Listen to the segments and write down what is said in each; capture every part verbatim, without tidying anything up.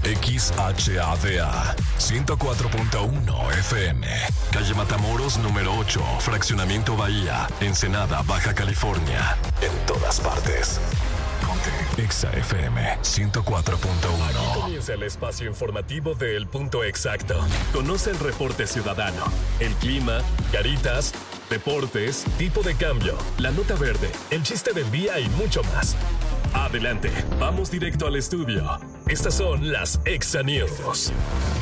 X H A D A ciento cuatro punto uno F M, calle Matamoros número ocho, Fraccionamiento Bahía, Ensenada, Baja California. En todas partes. Ponte Exa F M ciento cuatro punto uno. Aquí comienza el espacio informativo de El Punto Exacto. Conoce el reporte ciudadano, el clima, caritas, deportes, tipo de cambio, la nota verde, el chiste del día y mucho más. Adelante, vamos directo al estudio. Estas son las Exa News.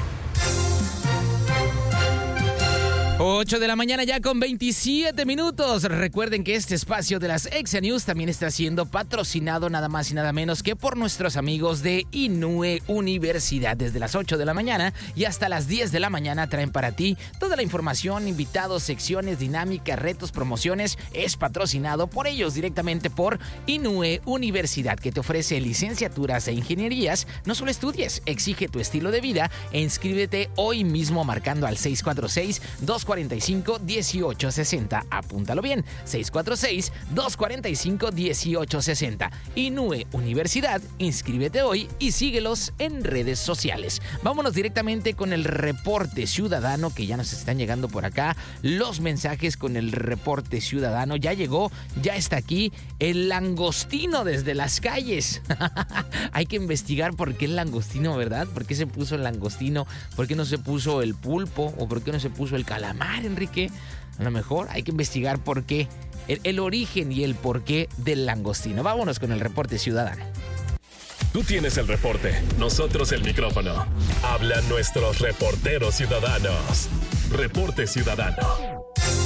ocho de la mañana ya con veintisiete minutos. Recuerden que este espacio de las Exa News también está siendo patrocinado nada más y nada menos que por nuestros amigos de Inue Universidad. Desde las ocho de la mañana y hasta las diez de la mañana traen para ti toda la información, invitados, secciones, dinámicas, retos, promociones. Es patrocinado por ellos directamente por Inue Universidad, que te ofrece licenciaturas e ingenierías. No solo estudies, exige tu estilo de vida e inscríbete hoy mismo marcando al seis cuatro seis, dos cuatro cinco, uno ocho seis cero. Apúntalo bien, seis cuatro seis, dos cuatro cinco, uno ocho seis cero. Inue Universidad, inscríbete hoy y síguelos en redes sociales. Vámonos directamente con el reporte ciudadano, que ya nos están llegando por acá los mensajes con el reporte ciudadano. Ya llegó, ya está aquí el langostino desde las calles. Hay que investigar por qué el langostino, ¿verdad? ¿Por qué se puso el langostino? ¿Por qué no se puso el pulpo? ¿O por qué no se puso el calamar? Enrique, a lo mejor hay que investigar por qué, el, el origen y el porqué del langostino. Vámonos con el reporte ciudadano. Tú tienes el reporte, nosotros el micrófono. Hablan nuestros reporteros ciudadanos. Reporte ciudadano.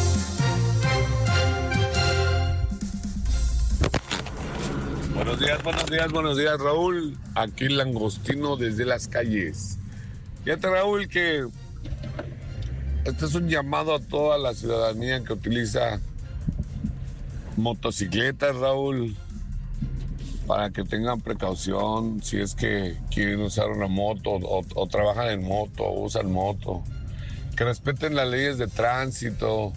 Buenos días, buenos días, buenos días, Raúl. Aquí langostino desde las calles. Fíjate, Raúl, que este es un llamado a toda la ciudadanía que utiliza motocicletas, Raúl, para que tengan precaución si es que quieren usar una moto o, o trabajan en moto o usan moto. Que respeten las leyes de tránsito,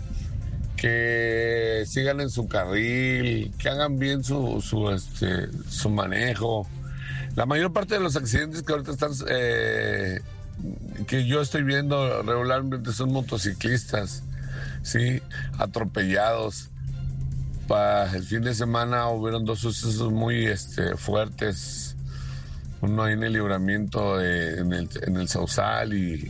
que sigan en su carril, que hagan bien su, su, este, su manejo. La mayor parte de los accidentes que ahorita están... Eh, que yo estoy viendo regularmente son motociclistas, ¿sí? Atropellados. Para el fin de semana hubieron dos sucesos muy este, fuertes. Uno ahí en el Libramiento, de, en, el, en el Sausal, y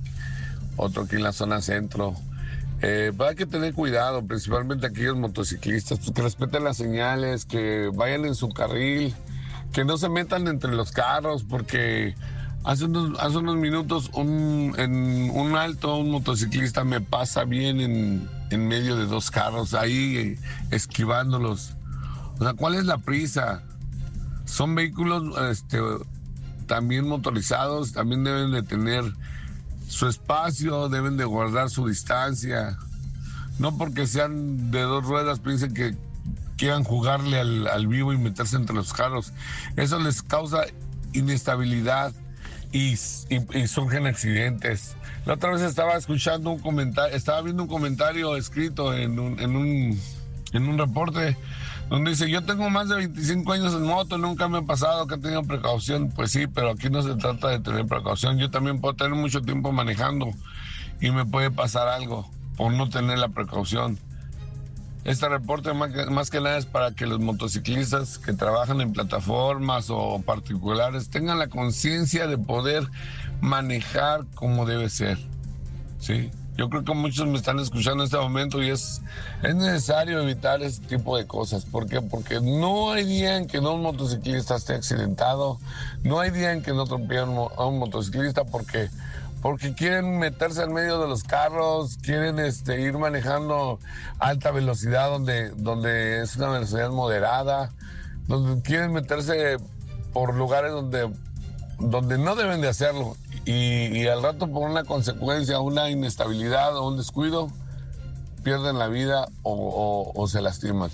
otro aquí en la zona centro. Eh, hay que tener cuidado, principalmente aquellos motociclistas, pues, que respeten las señales, que vayan en su carril, que no se metan entre los carros, porque... Hace unos, hace unos minutos un, en un alto un motociclista me pasa bien en, en medio de dos carros, ahí eh, esquivándolos. O sea, ¿cuál es la prisa? Son vehículos este, también motorizados, también deben de tener su espacio, deben de guardar su distancia. No porque sean de dos ruedas piensen que quieran jugarle al, al vivo y meterse entre los carros. Eso les causa inestabilidad. Y, y, y surgen accidentes. La otra vez estaba escuchando un comentario, estaba viendo un comentario escrito en un, en un, en un reporte donde dice: yo tengo más de veinticinco años en moto, nunca me ha pasado que he tenido precaución. Pues sí, pero aquí no se trata de tener precaución. Yo también puedo tener mucho tiempo manejando y me puede pasar algo por no tener la precaución. Este reporte más que, más que nada es para que los motociclistas que trabajan en plataformas o particulares tengan la conciencia de poder manejar como debe ser, ¿sí? Yo creo que muchos me están escuchando en este momento y es, es necesario evitar ese tipo de cosas. ¿Por qué? Porque no hay día en que no un motociclista esté accidentado, no hay día en que no atropellen a un motociclista porque... porque quieren meterse en medio de los carros, quieren este, ir manejando a alta velocidad donde, donde es una velocidad moderada, donde quieren meterse por lugares donde, donde no deben de hacerlo. Y, y al rato, por una consecuencia, una inestabilidad o un descuido, pierden la vida o, o, o se lastiman.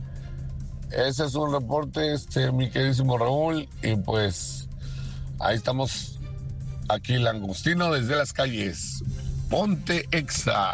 Ese es un reporte, este, mi queridísimo Raúl, y pues ahí estamos. Aquí langostino desde las calles. Ponte Exa.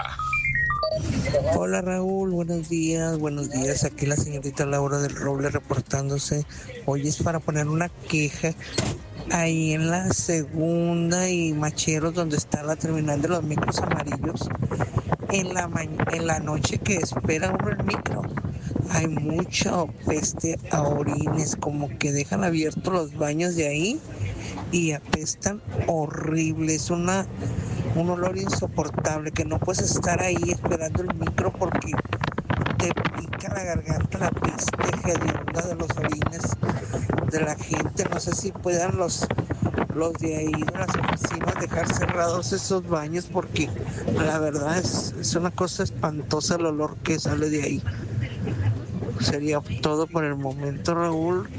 Hola Raúl, buenos días, buenos días. Aquí la señorita Laura del Roble reportándose. Hoy es para poner una queja ahí en la segunda y Macheros, donde está la terminal de los micros amarillos, en la ma- en la noche que espera uno el micro, hay mucha peste a orines, como que dejan abiertos los baños de ahí y apestan horrible. Es una un olor insoportable, que no puedes estar ahí esperando el micro porque te pica la garganta la peste hedionda de los orines de la gente. No sé si puedan los los de ahí de las oficinas dejar cerrados esos baños, porque la verdad es, es una cosa espantosa el olor que sale de ahí. Sería todo por el momento, Raúl.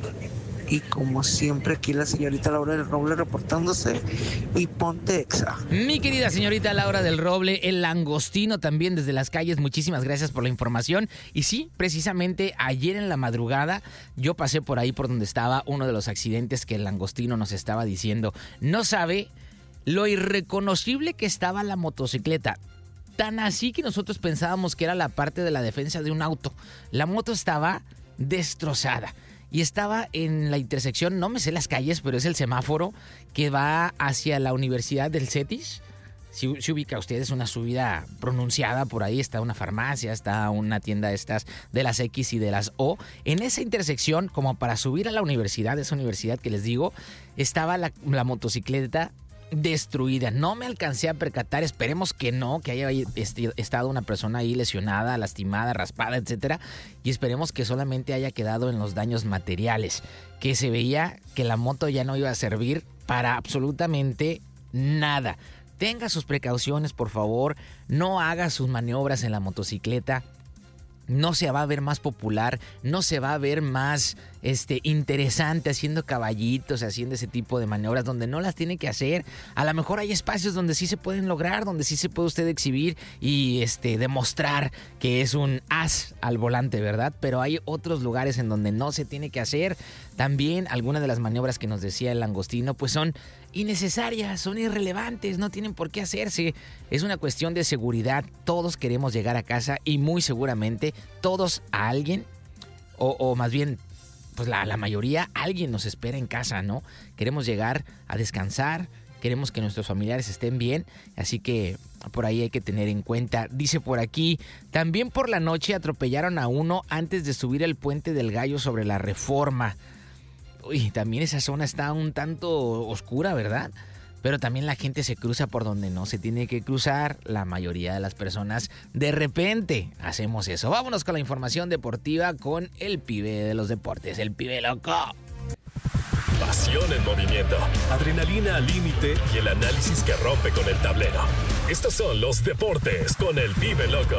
Y como siempre, aquí la señorita Laura del Roble reportándose. Y ponte exa. Mi querida señorita Laura del Roble, el langostino también desde las calles. Muchísimas gracias por la información. Y sí, precisamente ayer en la madrugada yo pasé por ahí por donde estaba uno de los accidentes que el langostino nos estaba diciendo. No sabe lo irreconocible que estaba la motocicleta. Tan así que nosotros pensábamos que era la parte de la defensa de un auto. La moto estaba destrozada. Y estaba en la intersección, no me sé las calles, pero es el semáforo que va hacia la Universidad del CETIS. Si, si ubica usted, es una subida pronunciada por ahí, está una farmacia, está una tienda de estas de las X y de las O. En esa intersección, como para subir a la universidad, esa universidad que les digo, estaba la, la motocicleta destruida. No me alcancé a percatar, esperemos que no, que haya estado una persona ahí lesionada, lastimada, raspada, etcétera, y esperemos que solamente haya quedado en los daños materiales, que se veía que la moto ya no iba a servir para absolutamente nada. Tenga sus precauciones, por favor, no haga sus maniobras en la motocicleta. No se va a ver más popular, no se va a ver más este, interesante haciendo caballitos, haciendo ese tipo de maniobras donde no las tiene que hacer. A lo mejor hay espacios donde sí se pueden lograr, donde sí se puede usted exhibir y este, demostrar que es un as al volante, ¿verdad? Pero hay otros lugares en donde no se tiene que hacer. También algunas de las maniobras que nos decía el langostino pues son innecesarias, son irrelevantes, no tienen por qué hacerse. Es una cuestión de seguridad. Todos queremos llegar a casa y muy seguramente todos a alguien, o, o más bien, pues la, la mayoría, alguien nos espera en casa, ¿no? Queremos llegar a descansar, queremos que nuestros familiares estén bien, así que por ahí hay que tener en cuenta. Dice por aquí, también por la noche atropellaron a uno antes de subir el puente del Gallo sobre la Reforma. Uy, también esa zona está un tanto oscura, ¿verdad? Pero también la gente se cruza por donde no se tiene que cruzar. La mayoría de las personas de repente hacemos eso. Vámonos con la información deportiva con el pibe de los deportes, el pibe loco. Pasión en movimiento, adrenalina al límite y el análisis que rompe con el tablero. Estos son los deportes con el pibe loco.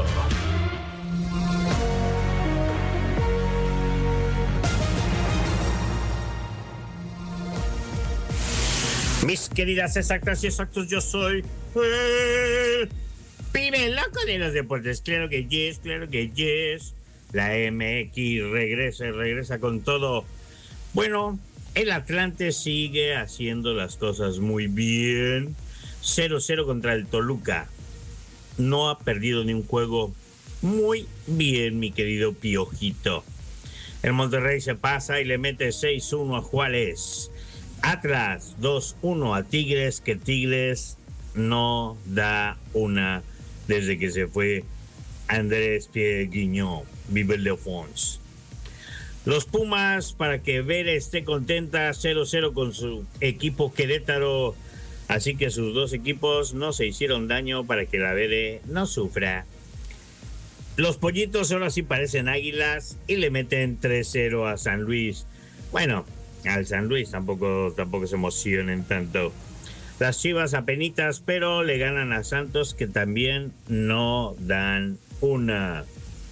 Mis queridas exactas y exactos, yo soy el pibe loco de los deportes. Claro que yes, claro que yes. La M X regresa y regresa con todo. Bueno, el Atlante sigue haciendo las cosas muy bien. cero cero contra el Toluca. No ha perdido ni un juego. Muy bien, mi querido Piojito. El Monterrey se pasa y le mete seis uno a Juárez. Atlas dos uno a Tigres, que Tigres no da una desde que se fue Andrés Pierre Guignon. Vive el Leofons. Los Pumas, para que Vera esté contenta, cero cero con su equipo Querétaro. Así que sus dos equipos no se hicieron daño para que la Vere no sufra. Los Pollitos ahora sí parecen águilas y le meten tres cero a San Luis. Bueno, al San Luis tampoco, tampoco se emocionen tanto. Las Chivas apenitas, pero le ganan a Santos, que también no dan una.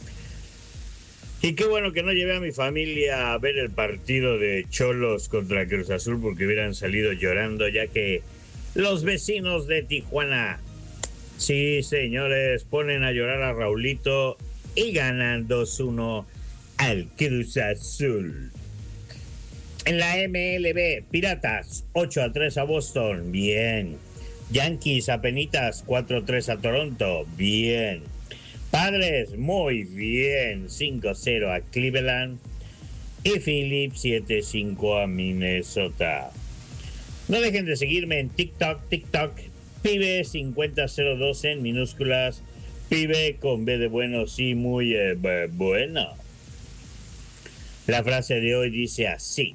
Y qué bueno que no llevé a mi familia a ver el partido de Cholos contra Cruz Azul, porque hubieran salido llorando, ya que los vecinos de Tijuana, sí señores, ponen a llorar a Raulito y ganan dos uno al Cruz Azul. En la M L B, Piratas, ocho a tres a Boston, bien. Yankees, apenitas, cuatro a tres a Toronto, bien. Padres, muy bien, cinco cero a Cleveland. Y Phillies, siete cinco a Minnesota. No dejen de seguirme en TikTok, TikTok, Pibe cincuenta cero dos en minúsculas, Pibe con B de bueno, sí, muy eh, bueno. La frase de hoy dice así: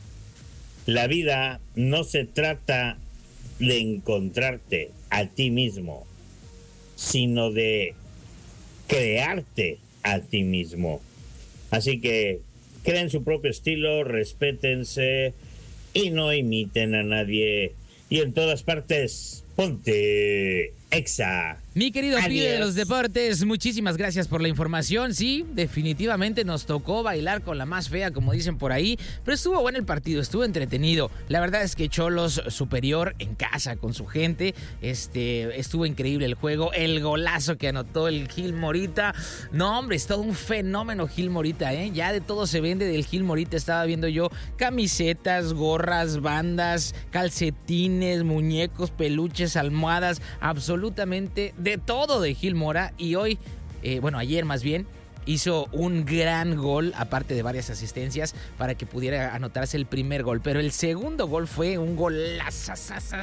la vida no se trata de encontrarte a ti mismo, sino de crearte a ti mismo. Así que creen su propio estilo, respétense y no imiten a nadie. Y en todas partes, ponte Exa. Mi querido Pibe de los deportes, muchísimas gracias por la información. Sí, definitivamente nos tocó bailar con la más fea, como dicen por ahí, pero estuvo bueno el partido, estuvo entretenido. La verdad es que Xolos superior en casa con su gente. Este, estuvo increíble el juego, el golazo que anotó el Gil Morita. No, hombre, es todo un fenómeno Gil Morita, ¿eh? Ya de todo se vende del Gil Morita. Estaba viendo yo camisetas, gorras, bandas, calcetines, muñecos, peluches, almohadas, absolutamente de todo de Gil Mora. Y hoy, eh, bueno, ayer más bien, hizo un gran gol, aparte de varias asistencias, para que pudiera anotarse el primer gol. Pero el segundo gol fue un golazo.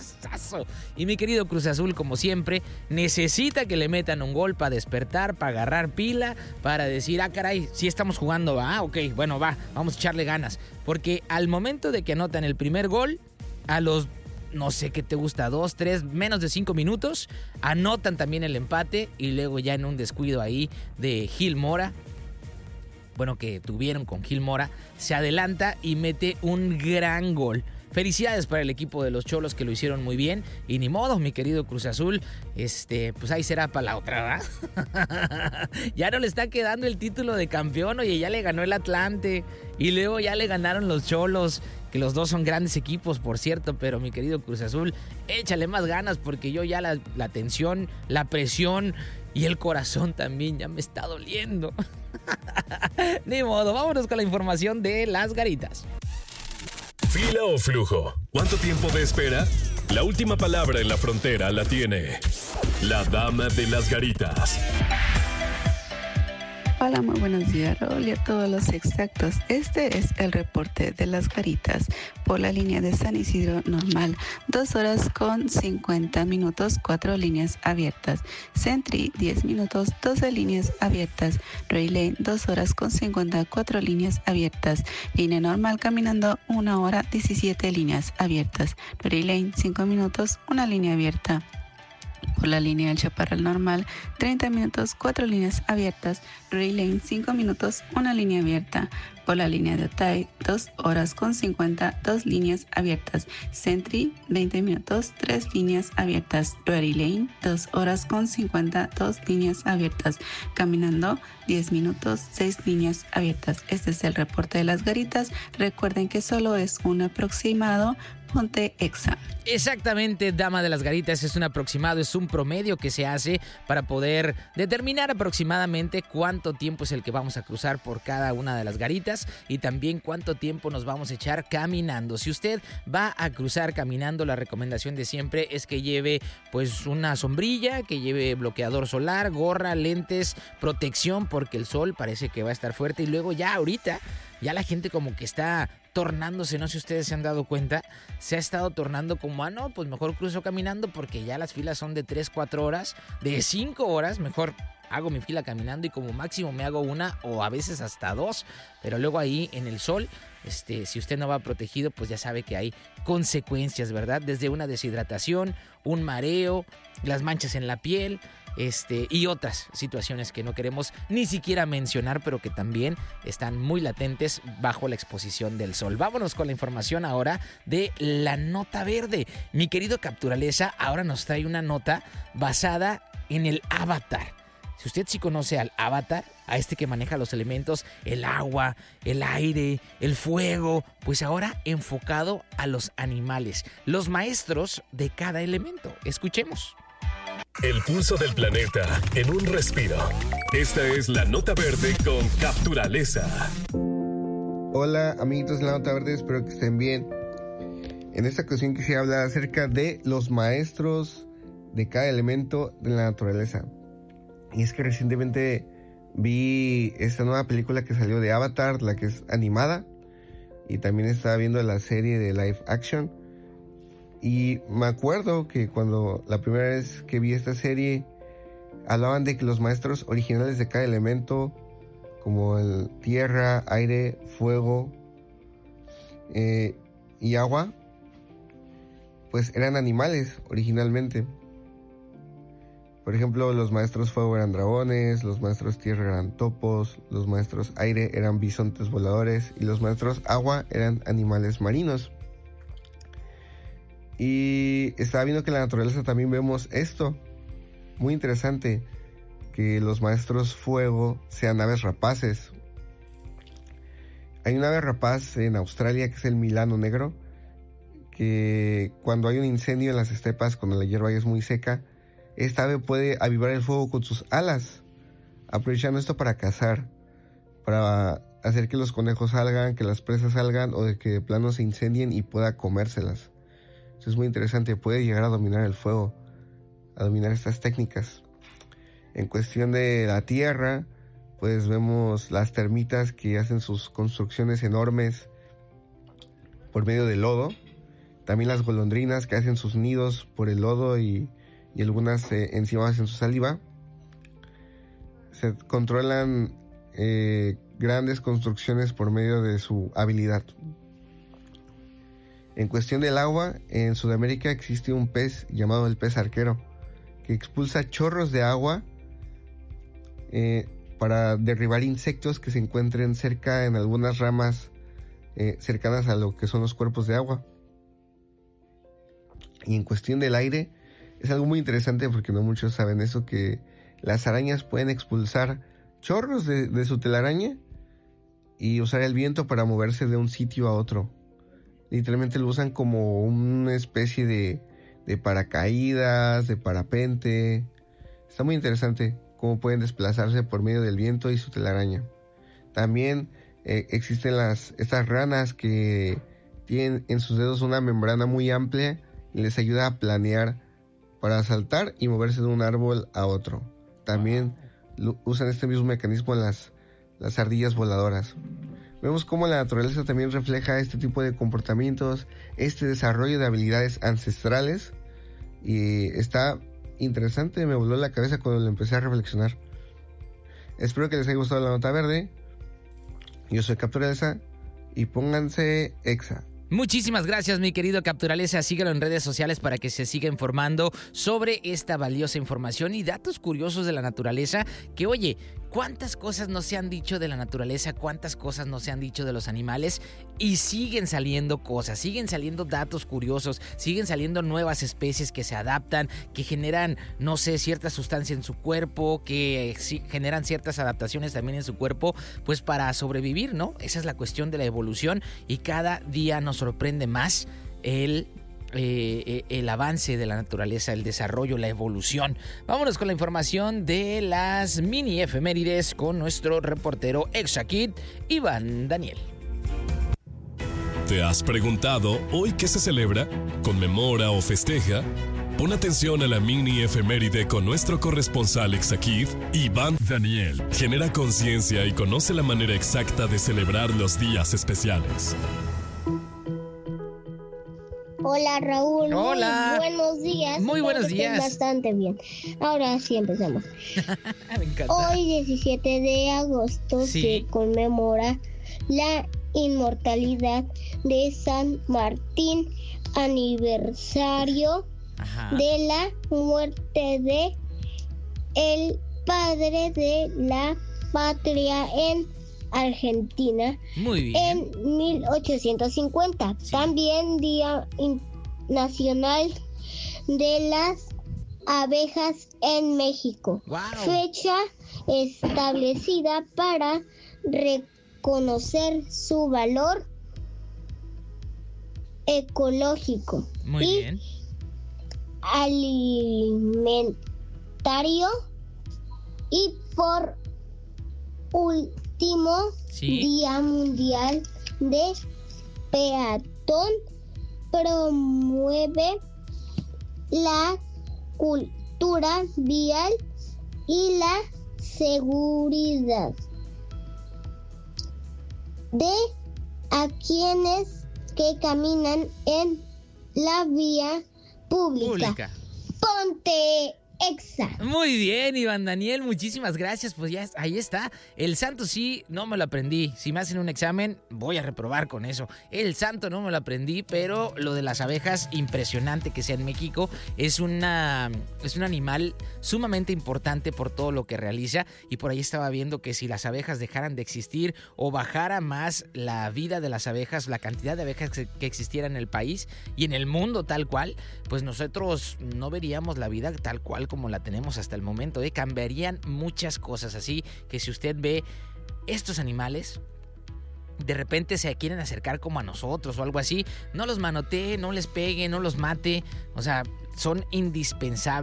Y mi querido Cruz Azul, como siempre, necesita que le metan un gol para despertar, para agarrar pila, para decir, ah, caray, sí estamos jugando, va, ah, ok, bueno, va, vamos a echarle ganas. Porque al momento de que anotan el primer gol, a los no sé qué te gusta, dos, tres, menos de cinco minutos, anotan también el empate y luego ya en un descuido ahí de Gil Mora, bueno, que tuvieron con Gil Mora, se adelanta y mete un gran gol. Felicidades para el equipo de los Xolos que lo hicieron muy bien. Y ni modo, mi querido Cruz Azul, este, pues ahí será para la otra, ¿verdad? Ya no le está quedando el título de campeón, oye, ya le ganó el Atlante y luego ya le ganaron los Xolos, que los dos son grandes equipos, por cierto, pero mi querido Cruz Azul, échale más ganas porque yo ya la, la tensión, la presión y el corazón también ya me está doliendo. Ni modo, vámonos con la información de las garitas. ¿Fila o flujo? ¿Cuánto tiempo de espera? La última palabra en la frontera la tiene la dama de las garitas. Hola, muy buenos días, Raúl, y a todos los exactos. Este es el reporte de las garitas por la línea de San Isidro normal, dos horas con cincuenta minutos, cuatro líneas abiertas. Sentry, diez minutos, doce líneas abiertas. Ray Lane, dos horas con cincuenta, cuatro líneas abiertas. Línea normal caminando, una hora, diecisiete líneas abiertas. Ray Lane, cinco minutos, una línea abierta. Por la línea del Chaparral normal, treinta minutos, cuatro líneas abiertas. Ray Lane, cinco minutos, una línea abierta. Por la línea de Otay, dos horas con cincuenta, dos líneas abiertas. Sentry, veinte minutos, tres líneas abiertas. Ray Lane, dos horas con cincuenta, dos líneas abiertas. Caminando, diez minutos, seis líneas abiertas. Este es el reporte de las garitas. Recuerden que solo es un aproximado. Ponte Exa. Exactamente, dama de las garitas, es un aproximado, es un promedio que se hace para poder determinar aproximadamente cuánto tiempo es el que vamos a cruzar por cada una de las garitas y también cuánto tiempo nos vamos a echar caminando. Si usted va a cruzar caminando, la recomendación de siempre es que lleve pues una sombrilla, que lleve bloqueador solar, gorra, lentes, protección, porque el sol parece que va a estar fuerte y luego ya ahorita, ya la gente como que está tornándose, no sé si ustedes se han dado cuenta, se ha estado tornando como, ah, no, pues mejor cruzo caminando porque ya las filas son de tres, cuatro horas, de cinco horas, mejor hago mi fila caminando y como máximo me hago una o a veces hasta dos, pero luego ahí en el sol, este, si usted no va protegido, pues ya sabe que hay consecuencias, ¿verdad? Desde una deshidratación, un mareo, las manchas en la piel, Este, y otras situaciones que no queremos ni siquiera mencionar, pero que también están muy latentes bajo la exposición del sol. Vámonos con la información ahora de la nota verde. Mi querido Capturaleza ahora nos trae una nota basada en el Avatar. Si usted sí conoce al Avatar, a este que maneja los elementos, el agua, el aire, el fuego, pues ahora enfocado a los animales, los maestros de cada elemento. Escuchemos. El pulso del planeta en un respiro. Esta es la Nota Verde con Capturaleza. Hola amiguitos de la Nota Verde, espero que estén bien. En esta ocasión quisiera hablar acerca de los maestros de cada elemento de la naturaleza. Y es que recientemente vi esta nueva película que salió de Avatar, la que es animada, y también estaba viendo la serie de live action. Y me acuerdo que cuando la primera vez que vi esta serie, hablaban de que los maestros originales de cada elemento, como el tierra, aire, fuego eh, y agua, pues eran animales originalmente. Por ejemplo, los maestros fuego eran dragones, los maestros tierra eran topos, los maestros aire eran bisontes voladores y los maestros agua eran animales marinos. Y estaba viendo que en la naturaleza también vemos esto, muy interesante, que los maestros fuego sean aves rapaces. Hay una ave rapaz en Australia que es el milano negro, que cuando hay un incendio en las estepas, cuando la hierba ya es muy seca, esta ave puede avivar el fuego con sus alas, aprovechando esto para cazar, para hacer que los conejos salgan, que las presas salgan o de que de plano se incendien y pueda comérselas. Eso es muy interesante, puede llegar a dominar el fuego, a dominar estas técnicas. En cuestión de la tierra, pues vemos las termitas que hacen sus construcciones enormes por medio del lodo. También las golondrinas que hacen sus nidos por el lodo y, y algunas eh, encima hacen su saliva. Se controlan eh, grandes construcciones por medio de su habilidad. En cuestión del agua, en Sudamérica existe un pez llamado el pez arquero, que expulsa chorros de agua eh, para derribar insectos que se encuentren cerca en algunas ramas eh, cercanas a lo que son los cuerpos de agua. Y en cuestión del aire, es algo muy interesante porque no muchos saben eso, que las arañas pueden expulsar chorros de, de su telaraña y usar el viento para moverse de un sitio a otro. Literalmente lo usan como una especie de, de paracaídas, de parapente. Está muy interesante cómo pueden desplazarse por medio del viento y su telaraña. También eh, existen las, estas ranas que tienen en sus dedos una membrana muy amplia y les ayuda a planear para saltar y moverse de un árbol a otro. También lo, usan este mismo mecanismo las, las ardillas voladoras. Vemos cómo la naturaleza también refleja este tipo de comportamientos, este desarrollo de habilidades ancestrales, y está interesante, me voló la cabeza cuando lo empecé a reflexionar. Espero que les haya gustado la nota verde. Yo soy Capturaleza y pónganse exa. Muchísimas gracias, mi querido Capturaleza. Síguelo en redes sociales para que se siga informando sobre esta valiosa información y datos curiosos de la naturaleza. Que, oye, ¿cuántas cosas no se han dicho de la naturaleza? ¿Cuántas cosas no se han dicho de los animales? Y siguen saliendo cosas, siguen saliendo datos curiosos, siguen saliendo nuevas especies que se adaptan, que generan, no sé, cierta sustancia en su cuerpo, que generan ciertas adaptaciones también en su cuerpo, pues para sobrevivir, ¿no? Esa es la cuestión de la evolución y cada día nos sorprende más el, eh, el avance de la naturaleza, el desarrollo, la evolución. Vámonos con la información de las mini efemérides con nuestro reportero ExaKid, Iván Daniel. ¿Te has preguntado hoy qué se celebra, conmemora o festeja? Pon atención a la mini efeméride con nuestro corresponsal ExaKid, Iván Daniel. Genera conciencia y conoce la manera exacta de celebrar los días especiales. Hola Raúl, Hola. Muy buenos días. Muy buenos días. Bastante bien. Ahora sí empezamos. Me encanta. Hoy diecisiete de agosto sí. se conmemora la inmortalidad de San Martín, aniversario Ajá. de la muerte de el padre de la patria en Argentina. Muy bien. En mil ochocientos cincuenta. Sí. También Día Nacional de las Abejas en México. Wow. Fecha establecida para reconocer su valor ecológico Muy y bien. alimentario. Y por último, ¿Sí? Día Mundial de Peatón, promueve la cultura vial y la seguridad de a quienes que caminan en la vía pública. Pública. Ponte Exa. Muy bien, Iván Daniel, muchísimas gracias. Pues ya ahí está. El santo sí, no me lo aprendí. Si me hacen un examen, voy a reprobar con eso. El santo no me lo aprendí, pero lo de las abejas, impresionante que sea en México. Es una es un animal sumamente importante por todo lo que realiza. Y por ahí estaba viendo que si las abejas dejaran de existir o bajara más la vida de las abejas, la cantidad de abejas que, que existiera en el país y en el mundo tal cual, pues nosotros no veríamos la vida tal cual como la tenemos hasta el momento, ¿eh? Cambiarían muchas cosas, así que si usted ve estos animales, de repente se quieren acercar como a nosotros o algo así, no los manotee, no les pegue, no los mate, o sea, son indispensables.